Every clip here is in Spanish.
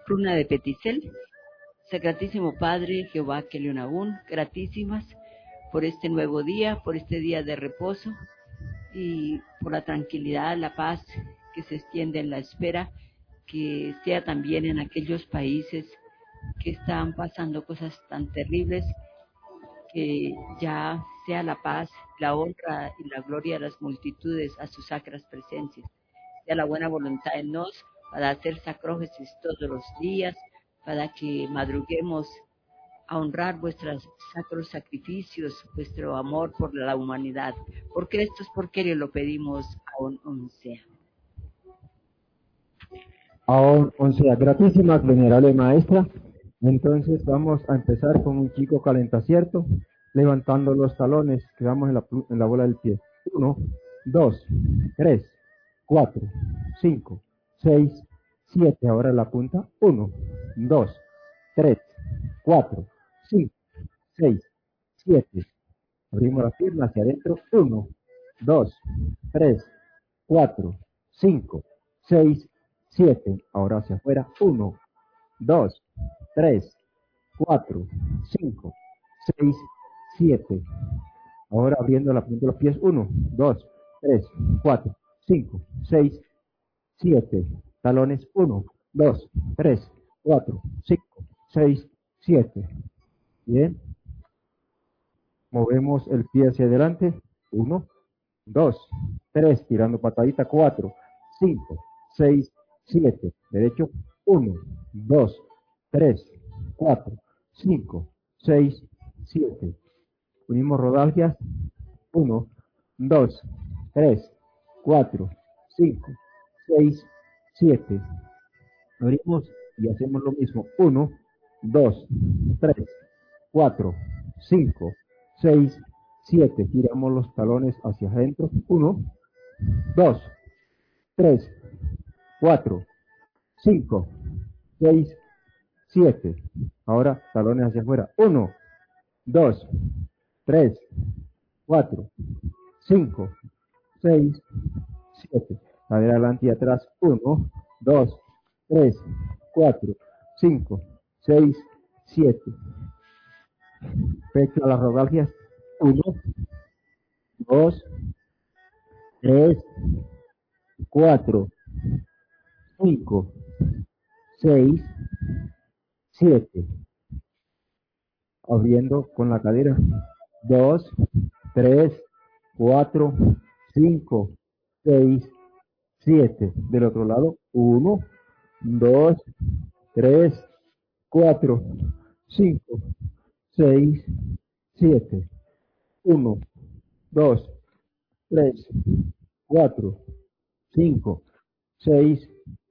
Runa de Peticel. Sacratísimo Padre Jehová Kelionabún, gratísimas por este nuevo día, por este día de reposo y por la tranquilidad, la paz que se extiende en la espera, que sea también en aquellos países que están pasando cosas tan terribles, que ya sea la paz, la honra y la gloria de las multitudes a sus sacras presencias, sea la buena voluntad en nos para hacer sacrógesis todos los días, para que madruguemos a honrar vuestros sacros sacrificios, vuestro amor por la humanidad. Porque esto es porque le lo pedimos aún sea. Aún sea. Gratísimas, venerable maestra. Entonces vamos a empezar con un chico calentacierto, levantando los talones, quedamos en la bola del pie. 1, 2, 3, 4, 5, 6, 7. Ahora la punta. 1, 2, 3, 4, 5, 6, 7. Abrimos la pierna hacia adentro. 1, 2, 3, 4, 5, 6, 7. Ahora hacia afuera. 1, 2, 3, 4, 5, 6, 7. Ahora abriendo la punta de los pies. 1, 2, 3, 4, 5, 6, 7. Talones. 1, 2, 3, 4, 5, 6, 7. Bien. Movemos el pie hacia adelante. 1, 2, 3. Tirando patadita. 4, 5, 6, 7. Derecho. 1, 2, 3, 4, 5, 6, 7. Unimos rodalgias. 1, 2, 3, 4, 5, 6, 7. Abrimos y hacemos lo mismo. 1, 2, 3, 4, 5, 6, 7. Giramos los talones hacia adentro. 1, 2, 3, 4, 5, 6, 7. Ahora talones hacia afuera. 1, 2, 3, 4, 5, 6, 7. Cadera adelante y atrás. 1, 2, 3, 4, 5, 6, 7. Pecho a las rodalgias. 1, 2, 3, 4, 5, 6, 7. Abriendo con la cadera. 2, 3, 4, 5, 6, 7. Del otro lado. 1, 2, 3, 4, 5, 6, 7. 1, 2, 3, 4, 5, 6,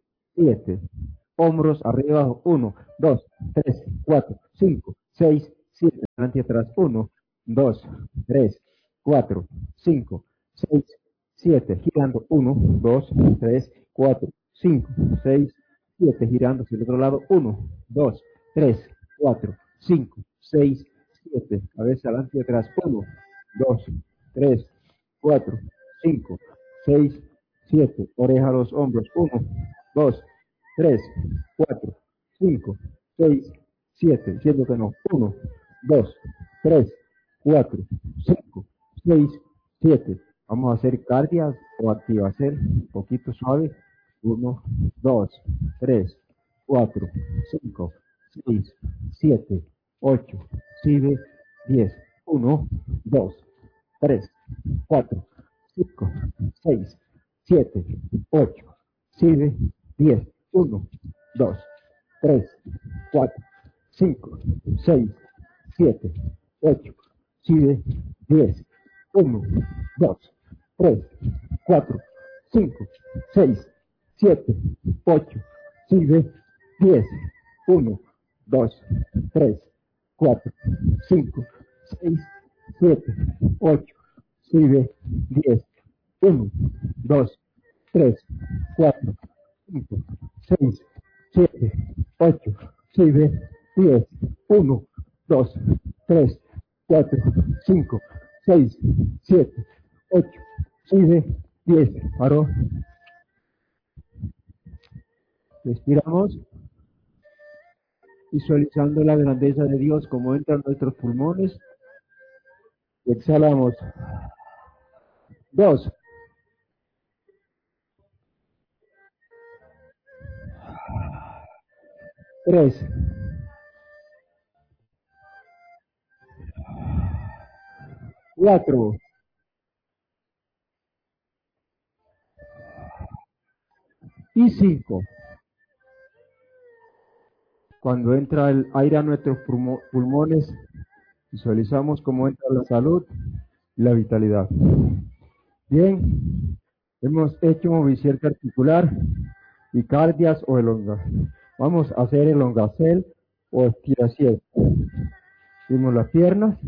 7. Hombros arriba abajo. 1, 2, 3, 4, 5, 6, 7. Adelante y atrás. 1, 2, 3, 4, 5, 6, 7. Girando. 1, 2, 3, 4, 5, 6, 7. Girando hacia el otro lado. 1, 2, 3, 4, 5, 6, 7. Cabeza adelante y atrás. 1, 2, 3, 4, 5, 6, 7. Oreja a los hombros. 1, 2, 3, 4, 5, 6, 7. Siento que no. 1, 2, 3, 4, 5, 6, 7. Vamos a hacer cardias o activación. Un poquito suave. 1, 2, 3, 4, 5, 6, 7, 8, sigue 10. 1, 2, 3, 4, 5, 6, 7, 8, sigue 10. 1, 2, 3, 4, 5, 6, 7, 8, sigue 10. 1, 2, 3, 4, 5, 6, 7, 8, sigue 10. 1, 2, 3, 4, 5, 6, 7, 8, sigue 10. 1, 2, 3, 4, 5, 6, 7, 8, sigue 10. 1, 2, 3, 4, 5, 6, 7, 8, sigue 10. Paró. Respiramos. visualizando la grandeza de Dios como entra en nuestros pulmones. Exhalamos. 2. 3. 4. Y 5. Cuando entra el aire a nuestros pulmones, visualizamos cómo entra la salud y la vitalidad. Bien, hemos hecho movimiento articular y cardias o elongación. Vamos a hacer elongación o estiración. Subimos las piernas,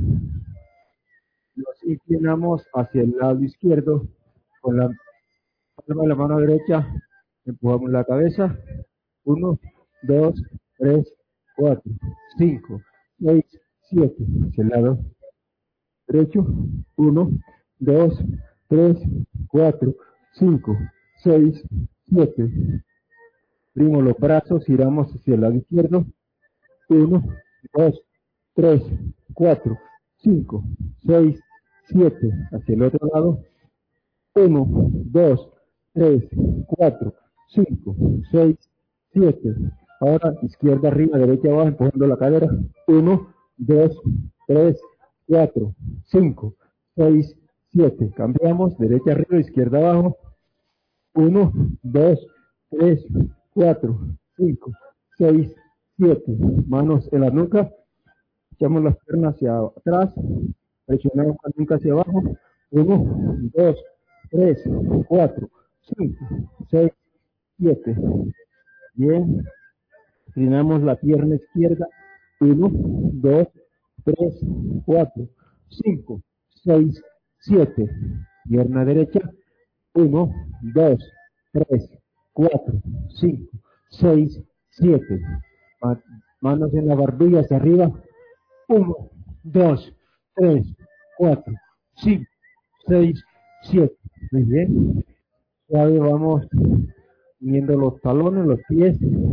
nos inclinamos hacia el lado izquierdo con la palma de la mano derecha, empujamos la cabeza. 1, 2, 3, 4, 5, 6, 7. Hacia el lado derecho. 1, 2, 3, 4, 5, 6, 7. Abrimos los brazos, giramos hacia el lado izquierdo. 1, 2, 3, 4, 5, 6, 7. Hacia el otro lado. 1, 2, 3, 4, 5, 6, 7. Ahora izquierda arriba, derecha abajo, empujando la cadera. 1, 2, 3, 4, 5, 6, 7. Cambiamos, derecha arriba, izquierda abajo. 1, 2, 3, 4, 5, 6, 7. Manos en la nuca. Echamos las piernas hacia atrás. Presionamos la nuca hacia abajo. 1, 2, 3, 4, 5, 6, 7. Bien. Inclinamos la pierna izquierda. 1, 2, 3, 4, 5, 6, 7. Pierna derecha. 1, 2, 3, 4, 5, 6, 7. Manos en la barbilla hacia arriba. 1, 2, 3, 4, 5, 6, 7. Muy bien. Suave, vamos uniendo los talones, los pies.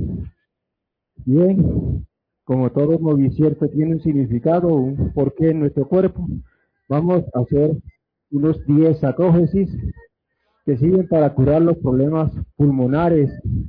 Bien. Como todo movimiento tiene un significado, un porqué en nuestro cuerpo, vamos a hacer unos 10 sacrógesis que sirven para curar los problemas pulmonares,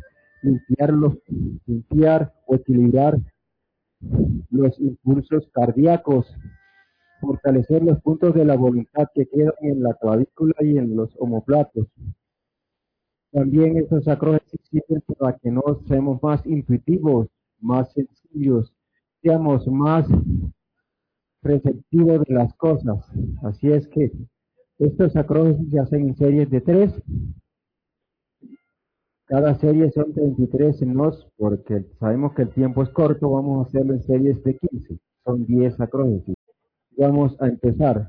limpiar o equilibrar los impulsos cardíacos, fortalecer los puntos de la voluntad que quedan en la clavícula y en los omóplatos. También estos sacrógesis sirven para que nos seamos más intuitivos, más sencillos, seamos más receptivos de las cosas. Así es que estos sacrógesis se hacen en series de 3. Cada serie son 33 en los, porque sabemos que el tiempo es corto, vamos a hacerlo en series de 15. Son 10 sacrógesis. Vamos a empezar.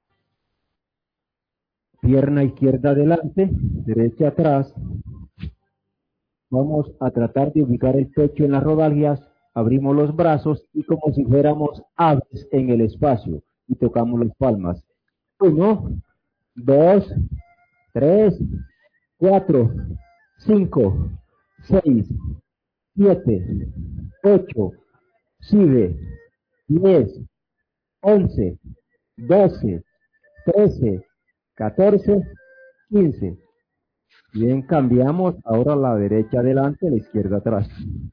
Pierna izquierda adelante, derecha atrás. Vamos a tratar de ubicar el pecho en las rodillas, abrimos los brazos y como si fuéramos aves en el espacio y tocamos las palmas. 1, 2, 3, 4, 5, 6, 7, 8, sigue, 10, 11, 12, 13, 14, 15. Bien, cambiamos ahora la derecha adelante, la izquierda atrás.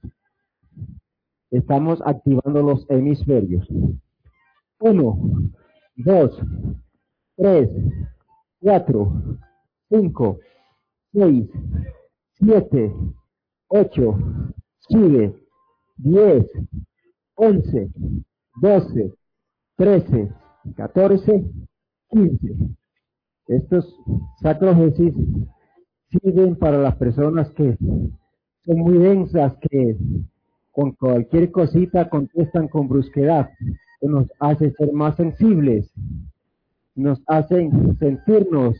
Estamos activando los hemisferios. 1, 2, 3, 4, 5, 6, 7, 8, sigue, 10, 11, 12, 13, 14, 15. Estos sacrógesis sirven para las personas que son muy densas, que con cualquier cosita contestan con brusquedad, que nos hace ser más sensibles, nos hacen sentirnos,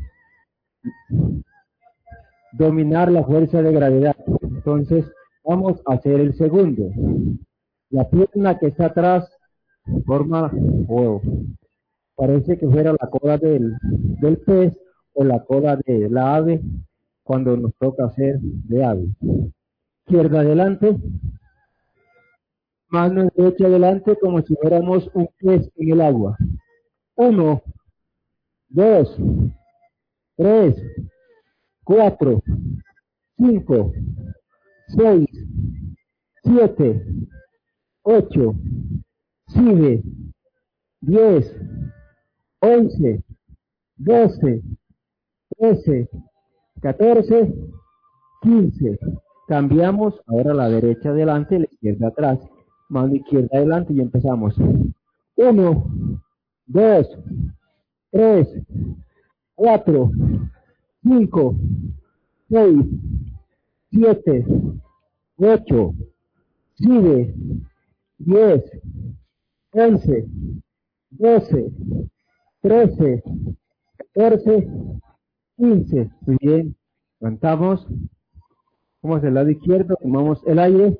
dominar la fuerza de gravedad. Entonces, vamos a hacer el segundo. La pierna que está atrás forma huevo. Parece que fuera la cola del pez o la cola de la ave cuando nos toca hacer de ave. Izquierda adelante. Mano derecha adelante como si fuéramos un pez en el agua. 1, 2, 3, 4, 5, 6, 7, 8, sigue, 10, 11, 12, 13, 14, 15. Cambiamos ahora la derecha adelante, la izquierda atrás. Mano izquierda adelante y empezamos. 1, 2, 3, 4, 5, 6, 7, 8, sigue, 10, 11, 12, 13, 14, 15. Muy bien. Levantamos. Vamos al lado izquierdo. Tomamos el aire.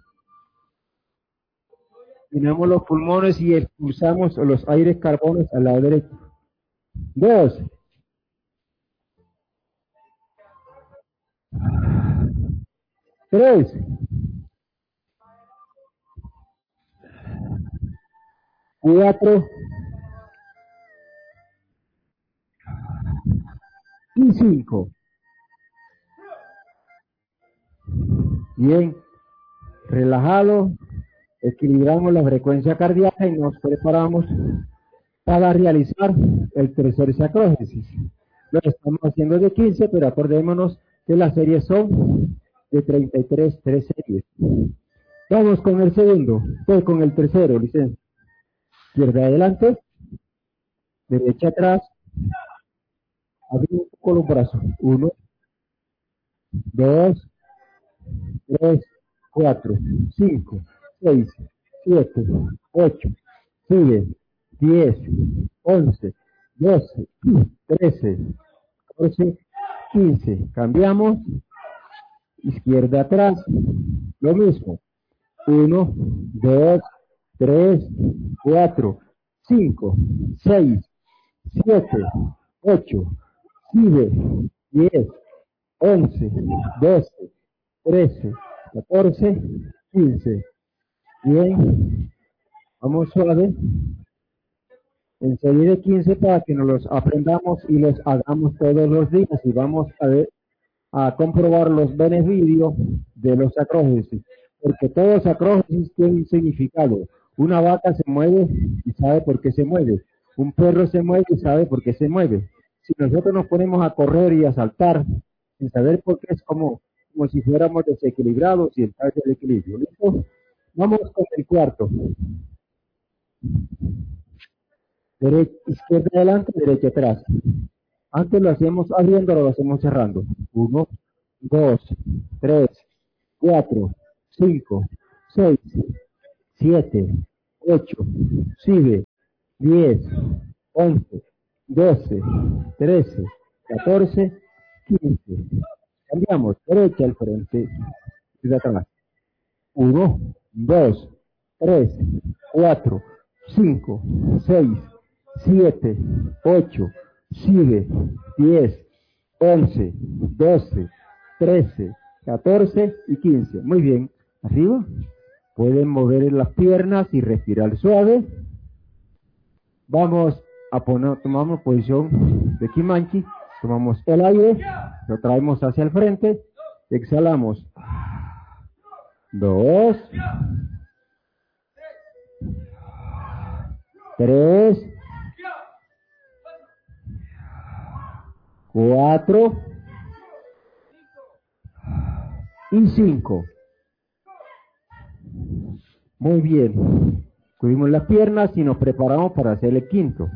Llenamos los pulmones y expulsamos los aires carbonos al lado derecho. 2. 3. 4. Y 5. Bien. Relajado. Equilibramos la frecuencia cardíaca y nos preparamos para realizar el tercer sacrógenesis. Lo estamos haciendo de 15, pero acordémonos que las series son de 33, 3 series. Vamos con el segundo, pues con el tercero, licencia. Izquierda adelante, derecha atrás, abrir un poco los brazos. 1, 2, 3, 4, 5, 6, 7, 8, sigue, 10, 11, 12, 13, 14, 15. Cambiamos. Izquierda atrás. Lo mismo. 1, 2, 3, 4, 5, 6, 7, 8, sigue, 10, 11, 12, 13, 14, 15. Bien. Vamos suave. En serie de 15 para que nos los aprendamos y los hagamos todos los días y vamos a ver, a comprobar los beneficios de los sacrógenesis, porque todo sacrógenesis tiene un significado. Una vaca se mueve y sabe por qué se mueve. Un perro se mueve y sabe por qué se mueve. Si nosotros nos ponemos a correr y a saltar sin saber por qué, es como si fuéramos desequilibrados y entrar en el equilibrio. ¿Listo? Vamos con el cuarto. Izquierda adelante, derecha atrás. Antes lo hacíamos abriendo, ahora lo hacemos cerrando. 1, 2, 3, 4, 5, 6, 7, 8, sigue, 10, 11, 12, 13, 14, 15. Cambiamos, derecha al frente y de atrás. 1, 2, 3, 4, 5, 6, 7, 8, sigue, 10, 11, 12, 13, 14 y 15. Muy bien. Arriba. Pueden mover las piernas y respirar suave. Vamos a poner, tomamos posición de Kimanchi. Tomamos el aire, lo traemos hacia el frente, exhalamos. 2, 3, 4 y 5. Muy bien. Cubrimos las piernas y nos preparamos para hacer el quinto.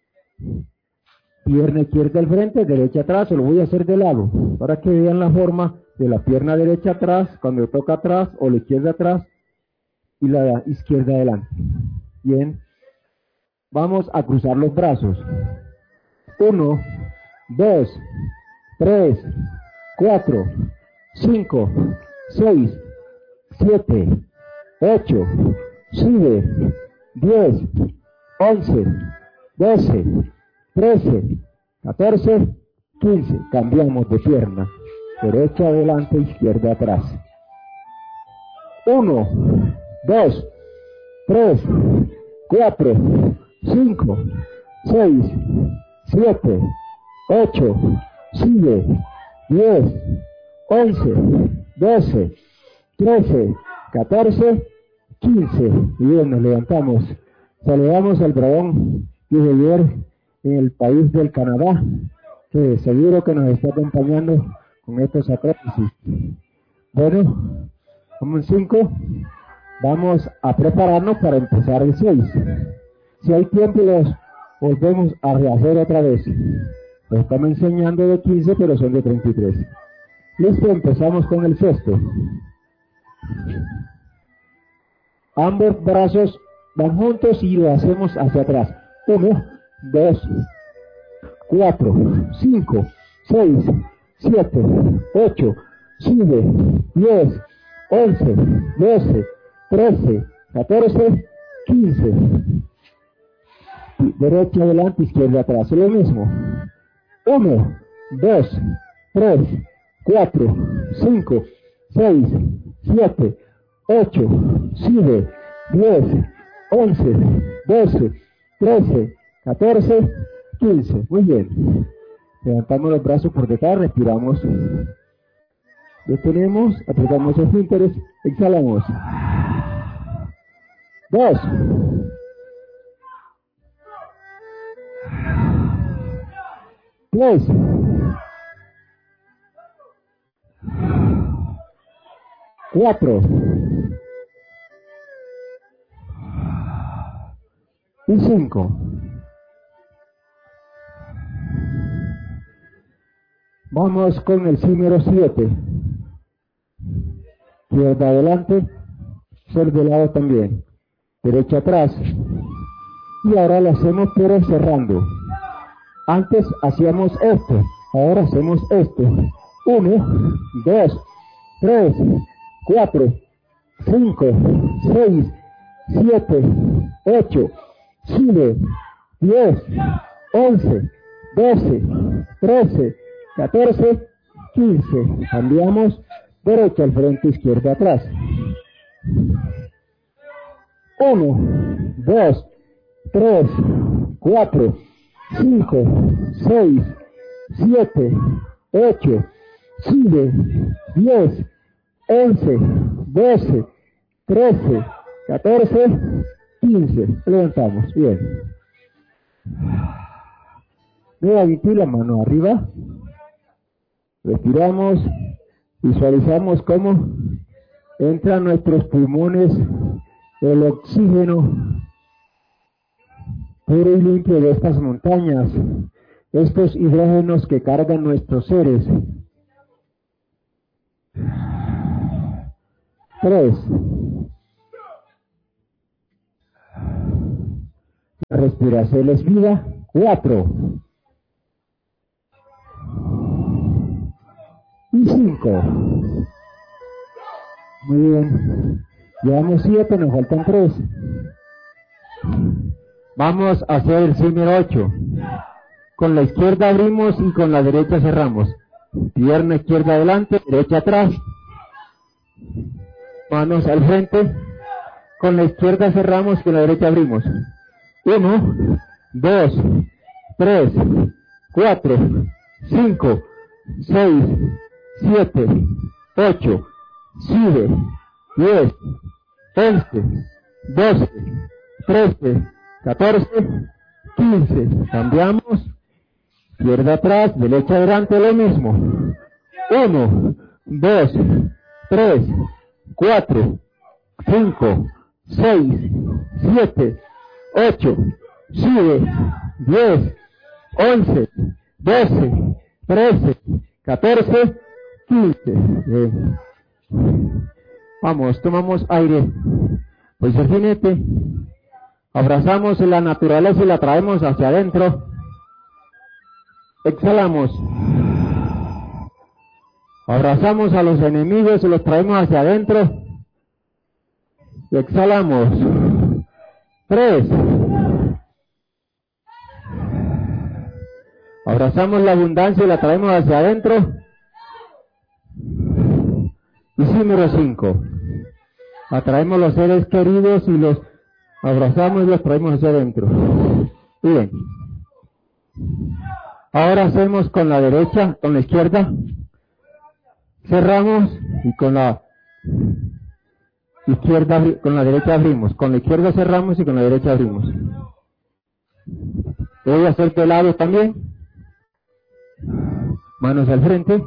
Pierna izquierda al frente, derecha atrás, se lo voy a hacer de lado, para que vean la forma de la pierna derecha atrás, cuando toca atrás, o la izquierda atrás, y la izquierda adelante. Bien. Vamos a cruzar los brazos. 1, 2, 3, 4, 5, 6, 7, 8, sigue, 10, 11, 12, 13, 14, 15. Cambiamos de pierna. Derecha adelante, izquierda atrás. 1, 2, 3, 4, 5, 6, 7, 8, sigue, 10, 11, 12, 13, 14, 15. Y bien, nos levantamos. Saludamos al dragón desde ayer en el país del Canadá, que seguro que nos está acompañando con estos acróbatas. Bueno, como en 5, vamos a prepararnos para empezar el 6. Si hay tiempo, los volvemos a rehacer otra vez. Los estamos enseñando de 15, pero son de 33. Listo, empezamos con el sexto. Ambos brazos van juntos y lo hacemos hacia atrás. 1, 2, 4, 5, 6, 7, 8, sube, 10, 11, 12, 13, 14, 15. Derecha adelante, izquierda atrás. Es lo mismo. 1, 2, 3, 4, 5, 6, 7, 8, sube, 10, 11, 12, 13, 14, 15. Muy bien. Levantamos los brazos por detrás, respiramos. Detenemos, apretamos los esfínteres, exhalamos. 2. 3. 4. Y 5. Vamos con el número 7. Izquierda adelante, sol de lado también. Derecha atrás. Y ahora lo hacemos pero cerrando. Antes hacíamos esto, ahora hacemos esto. 1, 2, 3, 4, 5, 6, 7, 8, 9, 10, 11, 12, 13, 14, 15. Cambiamos derecha al frente, izquierda atrás. 1, 2, 3, 4, 5, 6, 7, 8, 9, 10, 11, 12, 13, 14, 15. Levantamos, bien. Nuevamente la mano arriba. Respiramos, visualizamos cómo entra a nuestros pulmones el oxígeno puro y limpio de estas montañas, estos hidrógenos que cargan nuestros seres. 3. La respiración es vida. 4. Y 5. Muy bien. Llevamos 7, nos faltan 3. Vamos a hacer el número 8. Con la izquierda abrimos y con la derecha cerramos. Pierna izquierda adelante, derecha atrás. Manos al frente. Con la izquierda cerramos, con la derecha abrimos. 1, 2, 3, 4, 5, 6, 7, 8, 9, 10, 11, 12, 13, 14, 15. Cambiamos. Izquierda atrás, derecha adelante, lo mismo. 1, 2, 3, 4, 5, 6, 7, 8, 9, 10, 11, 12, 13, 14, 15. Bien. Vamos, tomamos aire. Pues el jinete. Abrazamos la naturaleza y la traemos hacia adentro. Exhalamos. Abrazamos a los enemigos y los traemos hacia adentro. Exhalamos. 3. Abrazamos la abundancia y la traemos hacia adentro. Y número 5. Atraemos los seres queridos y los abrazamos y los traemos hacia adentro. Bien. Ahora hacemos con la derecha, con la izquierda. Cerramos y con la izquierda, con la derecha abrimos. Con la izquierda cerramos y con la derecha abrimos. Voy a hacer de lado también. Manos al frente.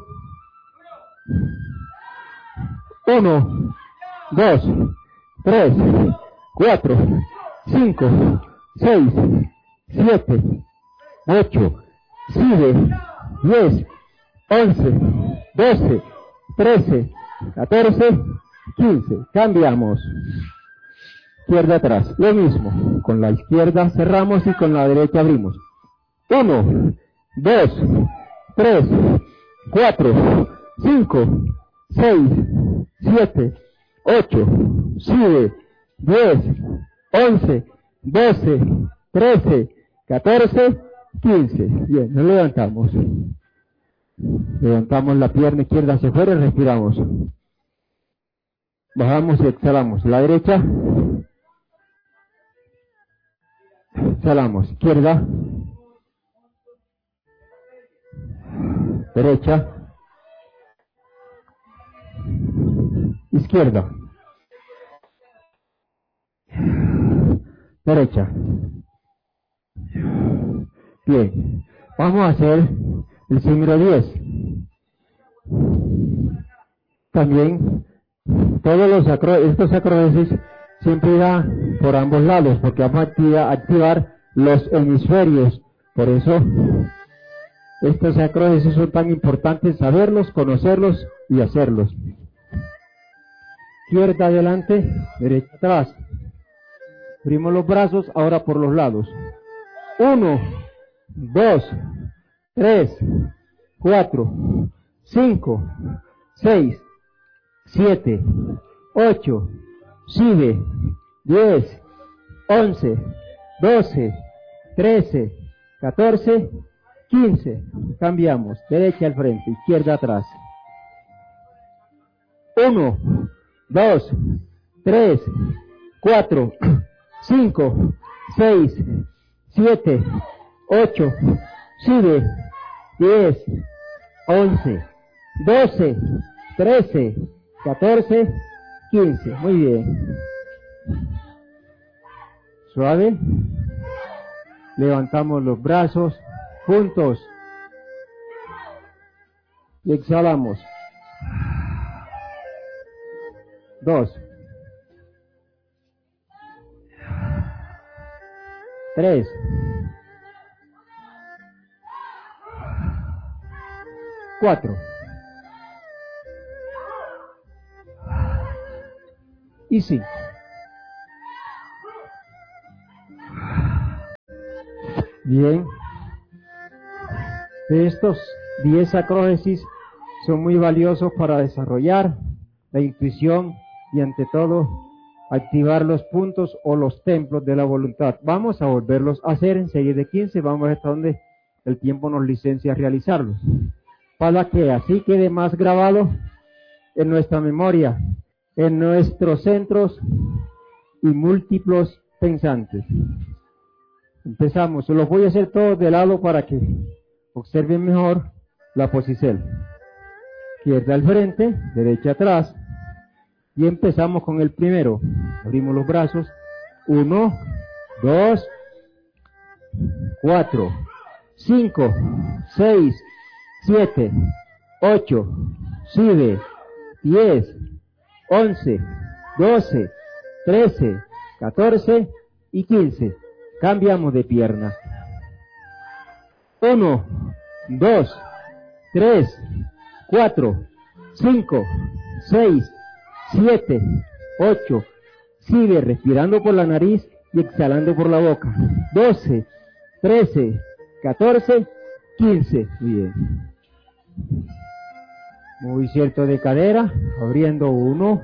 1, 2, 3, 4, 5, 6, 7, 8, 9, 10, 11, 12, 13, 14, 15. Cambiamos. Izquierda atrás. Lo mismo. Con la izquierda cerramos y con la derecha abrimos. 1, 2, 3, 4, 5, 6, 7, 8, 9, 10, 11, 12, 13, 14, 15. Bien, nos levantamos. Levantamos la pierna izquierda hacia afuera y respiramos. Bajamos y exhalamos. La derecha. Exhalamos. Izquierda. Derecha. Izquierda. Derecha. Bien. Vamos a hacer el número 10. También todos estos acróbatas siempre irán por ambos lados porque vamos a activar los hemisferios. Por eso estos acróbatas son tan importantes saberlos, conocerlos y hacerlos. Izquierda adelante, derecha atrás. Abrimos los brazos ahora por los lados. 1, 2, 3, 4, 5, 6, 7, 8, 9, 10, 11, 12, 13, 14, 15. Cambiamos. Derecha al frente, izquierda atrás. 1, 2, 3, 4, 5, 6, 7, 8, 9, 10, 11, 12, 13, 14, 15. Muy bien. Suave. Levantamos los brazos juntos. Y exhalamos. 2, 3, 4 y 5. Bien. Estos 10 acróbatas son muy valiosos para desarrollar la intuición y ante todo activar los puntos o los templos de la voluntad. Vamos a volverlos a hacer en serie de 15, vamos hasta donde el tiempo nos licencia a realizarlos, para que así quede más grabado en nuestra memoria, en nuestros centros y múltiplos pensantes. Empezamos, los voy a hacer todos de lado para que observen mejor la posición. Izquierda al frente, derecha atrás. Y empezamos con el primero. Abrimos los brazos. 1, 2, 4, 5, 6, 7, 8, 9, 10, 11, 12, 13, 14 y 15. Cambiamos de pierna. 1, 2, 3, 4, 5, 6, 7, 8, sigue respirando por la nariz y exhalando por la boca. 12, 13, 14, 15. Bien. Movimiento de cadera, abriendo 1,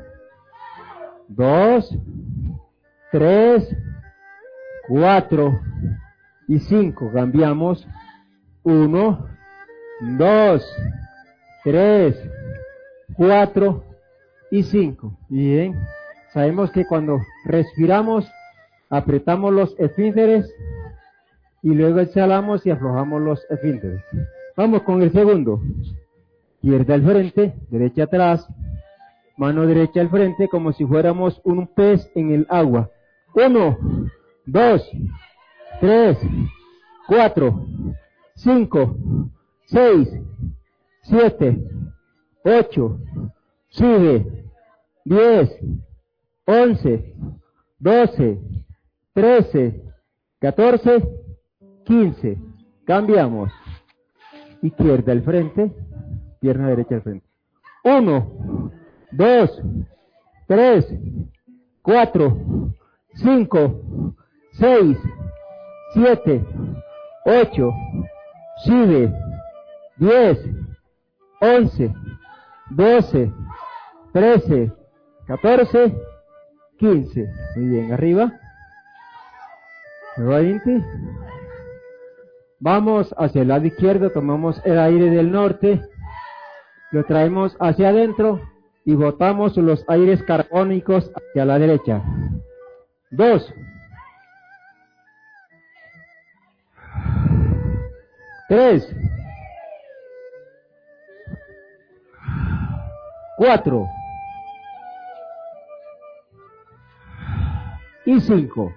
2, 3, 4 y 5. Cambiamos. 1, 2, 3, 4 y 5. Bien. Sabemos que cuando respiramos, apretamos los esfínteres y luego exhalamos y aflojamos los esfínteres. Vamos con el segundo. Izquierda al frente, derecha atrás, mano derecha al frente como si fuéramos un pez en el agua. 1, 2, 3, 4, 5, 6, 7, 8, sube, 10, 11, 12, 13, 14, 15. Cambiamos. Izquierda al frente, pierna derecha al frente. 1, 2, 3, 4, 5, 6, 7, 8, sube, 10, 11, 12, 13, 14, 15. Muy bien, arriba. 20. Vamos hacia el lado izquierdo, tomamos el aire del norte, lo traemos hacia adentro y botamos los aires carbónicos hacia la derecha. 2, 3, 4 y 5.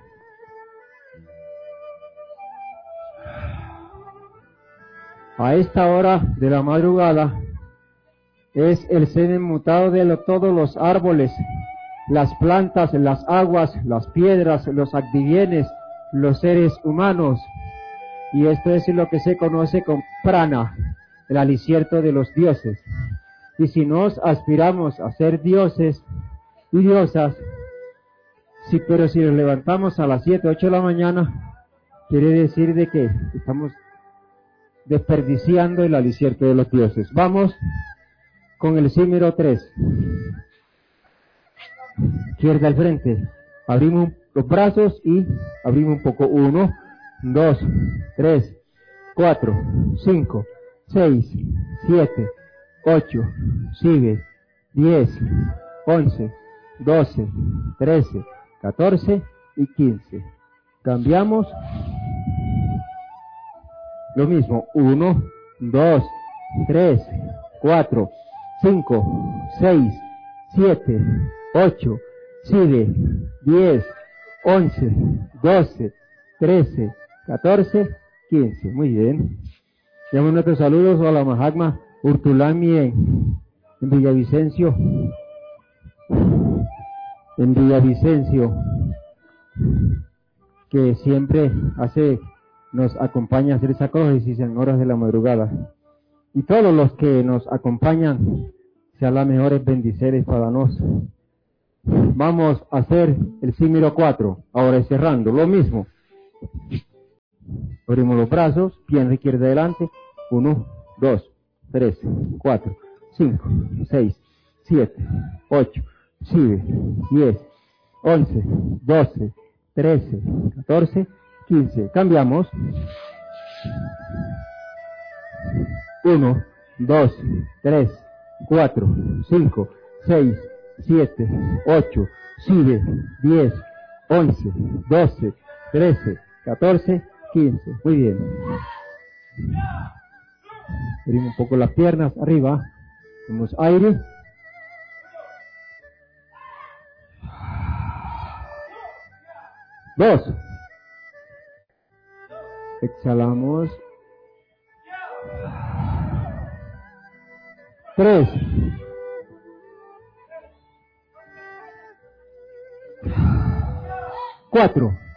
A esta hora de la madrugada es el semen mutado de todos los árboles, las plantas, las aguas, las piedras, los activienes, los seres humanos. Y esto es lo que se conoce como prana, el alicierto de los dioses. Y si nos aspiramos a ser dioses y diosas, pero si nos levantamos a las 7, 8 de la mañana, quiere decir de que estamos desperdiciando el alicierto de los dioses. Vamos con el símero 3. Izquierda al frente. Abrimos los brazos y abrimos un poco. 1, 2, 3, 4, 5, 6, 7, 8, sigue, 10, 11, 12, 13, 14 y 15. Cambiamos. Lo mismo, 1, 2, 3, 4, 5, 6, 7, 8, sigue, 10, 11, 12, 13, 14, 15. Muy bien. Llamo nuestros saludos a la Mahatma Urtulami en Villavicencio. En Villavicencio, que siempre nos acompaña a hacer sacrificios en horas de la madrugada. Y todos los que nos acompañan, sean las mejores bendiciones para nosotros. Vamos a hacer el símero 4, ahora cerrando, lo mismo. Abrimos los brazos, pierna izquierda adelante, 1, 2, 3, 4, 5, 6, 7, 8, sigue, 10, 11, 12, 13, 14, 15. Cambiamos. 1, 2, 3, 4, 5, 6, 7, 8, sigue, 10, 11, 12, 13, 14, 15. Muy bien. Abrimos un poco las piernas arriba. Tomamos aire. Dos. Exhalamos. 3. 4.